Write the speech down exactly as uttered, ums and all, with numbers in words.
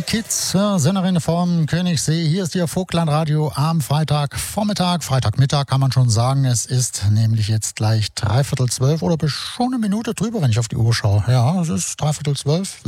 Kids, äh, Sängerin vom Königssee. Hier ist Ihr Vogtlandradio am Freitagvormittag, Freitagmittag kann man schon sagen. Es ist nämlich jetzt gleich dreiviertel zwölf oder schon eine Minute drüber, wenn ich auf die Uhr schaue. Ja, es ist dreiviertel zwölf.